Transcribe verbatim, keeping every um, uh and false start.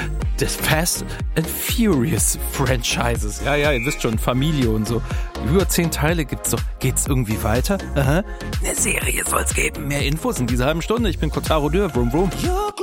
des Fast and Furious Franchises. Ja, ja, ihr wisst schon, Familie und so. Über zehn Teile gibt's doch. Geht's irgendwie weiter? Aha. Eine Serie soll's geben. Mehr Infos in dieser halben Stunde. Ich bin Kotaro Dürr. Vroom, vroom.